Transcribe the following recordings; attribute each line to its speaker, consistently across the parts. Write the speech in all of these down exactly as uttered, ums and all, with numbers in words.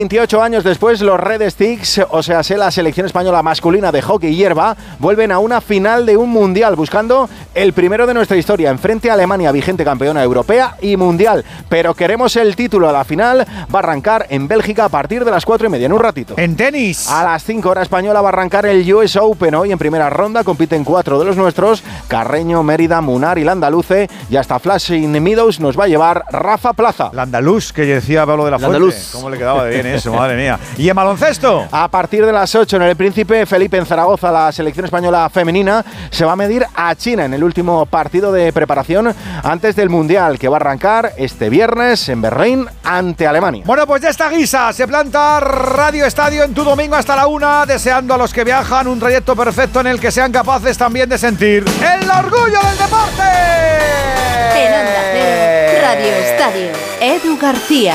Speaker 1: veintiocho años después, los Red Sticks, o sea, la selección española masculina de hockey hierba, vuelven a una final de un mundial, buscando el primero de nuestra historia, enfrente a Alemania, vigente campeona europea y mundial. Pero queremos el título. A la final va a arrancar en Bélgica a partir de las cuatro y media, en un ratito.
Speaker 2: En tenis.
Speaker 1: A las cinco hora española va a arrancar el U S Open. Hoy en primera ronda compiten cuatro de los nuestros: Carreño, Mérida, Munar y Landaluce. Y hasta Flushing Meadows nos va a llevar Rafa Plaza.
Speaker 2: Landaluz, que decía Pablo de la Fuente.
Speaker 1: Landaluz.
Speaker 2: ¿Cómo le quedaba de bien eso, madre mía? ¿Y en baloncesto?
Speaker 1: A partir de las ocho en el Príncipe Felipe en Zaragoza, la selección española femenina se va a medir a China en el último partido de preparación antes del Mundial, que va a arrancar este viernes en Berlín ante Alemania.
Speaker 2: Bueno, pues de esta guisa se planta Radio Estadio en tu domingo hasta la una, deseando a los que viajan un trayecto perfecto en el que sean capaces también de sentir el orgullo del deporte.
Speaker 3: En Onda Cero, Radio Estadio, Edu García.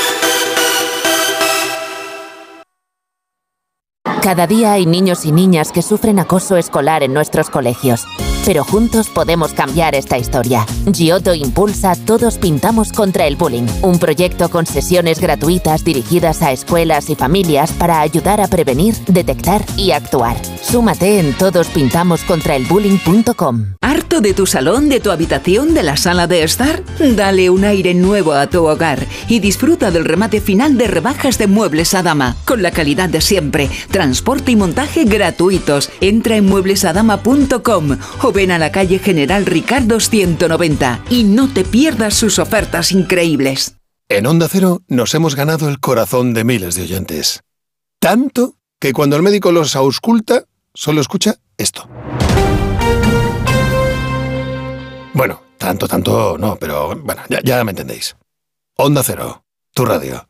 Speaker 4: Cada día hay niños y niñas que sufren acoso escolar en nuestros colegios. Pero juntos podemos cambiar esta historia. Giotto impulsa Todos Pintamos contra el Bullying, un proyecto con sesiones gratuitas dirigidas a escuelas y familias para ayudar a prevenir, detectar y actuar. Súmate en todos pintamos contra el bullying punto com.
Speaker 5: ¿Harto de tu salón, de tu habitación, de la sala de estar? Dale un aire nuevo a tu hogar y disfruta del remate final de rebajas de Muebles Adama, con la calidad de siempre, transporte y montaje gratuitos. Entra en muebles adama punto com o ven a la calle General Ricardo ciento noventa y no te pierdas sus ofertas increíbles.
Speaker 6: En Onda Cero nos hemos ganado el corazón de miles de oyentes. Tanto que cuando el médico los ausculta, solo escucha esto. Bueno, tanto, tanto no, pero bueno, ya, ya me entendéis. Onda Cero, tu radio.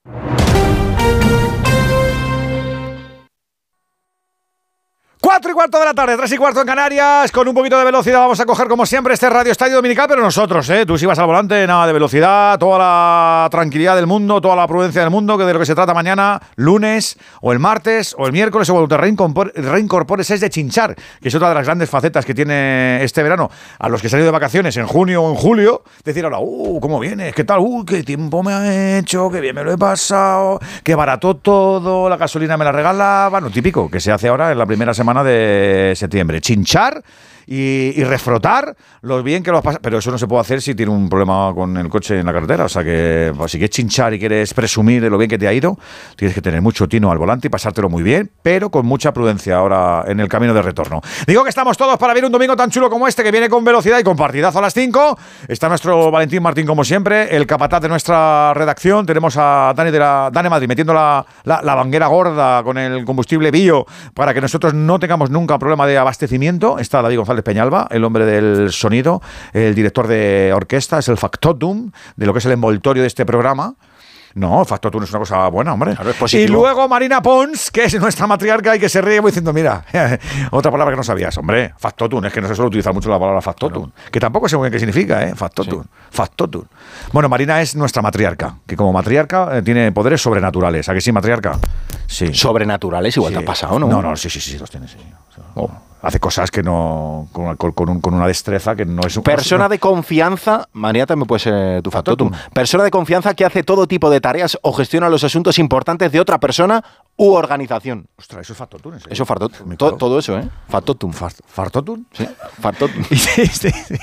Speaker 2: Cuatro y cuarto de la tarde, tres y cuarto en Canarias. Con un poquito de velocidad vamos a coger, como siempre, este Radio Estadio Dominical, pero nosotros, ¿eh? Tú si vas al volante, nada de velocidad, toda la tranquilidad del mundo, toda la prudencia del mundo, que de lo que se trata mañana, lunes, o el martes, o el miércoles, o cuando te reincorpores, es de chinchar, que es otra de las grandes facetas que tiene este verano. A los que se han ido de vacaciones en junio o en julio, decir ahora, uh, ¿cómo vienes? ¿Qué tal? Uh, qué tiempo me ha hecho, qué bien me lo he pasado, qué barato todo, la gasolina me la regalaba. Lo típico que se hace ahora en la primera semana de septiembre, chinchar y, y refrotar lo bien que lo has pasado, pero eso no se puede hacer si tiene un problema con el coche en la carretera, o sea que pues, si quieres chinchar y quieres presumir de lo bien que te ha ido, tienes que tener mucho tino al volante y pasártelo muy bien, pero con mucha prudencia ahora en el camino de retorno. Digo que estamos todos para ver un domingo tan chulo como este, que viene con velocidad y con partidazo a las cinco. Está nuestro Valentín Martín como siempre, el capataz de nuestra redacción. Tenemos a Dani de la Dani Madrid metiendo la, la, la banguera gorda con el combustible bio para que nosotros no tengamos nunca problema de abastecimiento. Está David González Peñalba, el hombre del sonido, el director de orquesta, es el factotum de lo que es el envoltorio de este programa. No, el factotum es una cosa buena, hombre.
Speaker 1: Claro, es positivo.
Speaker 2: Y luego Marina Pons, que es nuestra matriarca y que se ríe diciendo, mira, otra palabra que no sabías, hombre, factotum, es que no se suele utilizar mucho la palabra factotum, claro. Que tampoco sé muy bien qué significa, ¿eh? Factotum, sí. Factotum. Bueno, Marina es nuestra matriarca, que como matriarca eh, tiene poderes sobrenaturales. ¿A que sí, matriarca? Sí.
Speaker 1: Sobrenaturales, igual sí. Te ha pasado, ¿no?
Speaker 2: No, no, sí, sí, sí, los tiene, sí. Oh. Hace cosas que no con, con, un, con una destreza que no es un...
Speaker 1: Persona
Speaker 2: no,
Speaker 1: de confianza, María también puede ser tu factotum. Persona de confianza que hace todo tipo de tareas o gestiona los asuntos importantes de otra persona u organización.
Speaker 2: Ostras, eso es factotum. ¿Eh?
Speaker 1: Eso es factotum. Todo, todo eso, ¿eh? Factotum.
Speaker 2: ¿Fartotum?
Speaker 1: Sí, factotum.
Speaker 2: sí, sí, sí.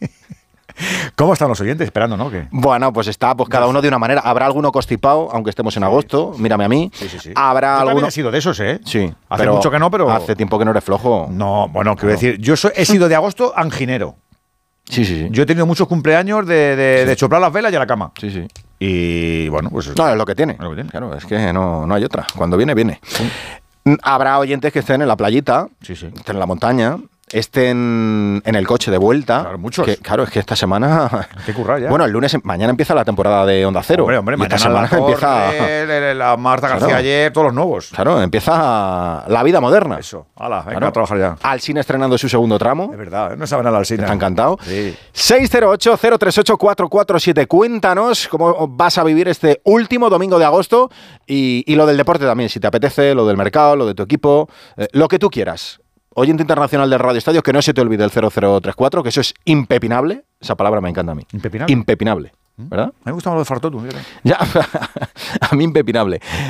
Speaker 2: ¿Cómo están los oyentes? Esperando, ¿no? ¿Qué?
Speaker 1: Bueno, pues está pues cada uno de una manera. Habrá alguno constipado, aunque estemos en agosto. Mírame a mí.
Speaker 2: Sí, sí, sí.
Speaker 1: Habrá
Speaker 2: Yo
Speaker 1: alguno...
Speaker 2: también he sido de esos, ¿eh?
Speaker 1: Sí.
Speaker 2: Hace mucho que no, pero...
Speaker 1: Hace tiempo que no eres flojo.
Speaker 2: No, bueno, quiero no. decir, yo soy, he sido de agosto anginero.
Speaker 1: Sí, sí, sí.
Speaker 2: Yo he tenido muchos cumpleaños de, de, sí. de choplar las velas y a la cama.
Speaker 1: Sí, sí.
Speaker 2: Y bueno, pues...
Speaker 1: No, es lo que tiene.
Speaker 2: Es lo que tiene.
Speaker 1: Claro, es que no, no hay otra. Cuando viene, viene. Sí. Habrá oyentes que estén en la playita,
Speaker 2: sí, sí.
Speaker 1: estén en la montaña, estén en el coche de vuelta.
Speaker 2: Claro, muchos.
Speaker 1: Que, claro, es que esta semana...
Speaker 2: Hay que currar ya.
Speaker 1: Bueno, el lunes, mañana empieza la temporada de Onda Cero.
Speaker 2: Hombre, hombre, mañana
Speaker 1: esta semana
Speaker 2: la
Speaker 1: empieza...
Speaker 2: Torre, la Marta García
Speaker 1: claro.
Speaker 2: ayer, todos los nuevos.
Speaker 1: Claro, empieza la vida moderna.
Speaker 2: Eso, hala, venga
Speaker 1: claro.
Speaker 2: a trabajar ya.
Speaker 1: Alsina estrenando su segundo tramo.
Speaker 2: Es verdad, no saben a la Alsina.
Speaker 1: Está encantado.
Speaker 2: Sí.
Speaker 1: seis cero ocho, cero tres ocho, cuatro cuatro siete. Cuéntanos cómo vas a vivir este último domingo de agosto y, y lo del deporte también, si te apetece, lo del mercado, lo de tu equipo, eh, lo que tú quieras. Oyente internacional del Radio Estadio, que no se te olvide el cero cero tres cuatro, que eso es impepinable. Esa palabra me encanta a mí.
Speaker 2: ¿Impepinable?
Speaker 1: Impepinable, ¿verdad?
Speaker 2: Me gusta lo de fartotum.
Speaker 1: Ya, a mí impepinable.